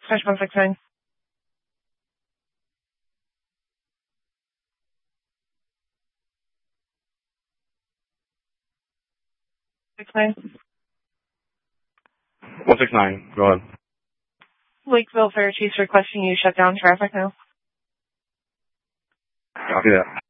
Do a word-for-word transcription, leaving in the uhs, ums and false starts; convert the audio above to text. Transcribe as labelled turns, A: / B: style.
A: Dispatch one six nine. six nine.
B: one six nine, go ahead.
A: Lakeville Fire Chief's requesting you shut down traffic now.
B: Copy that.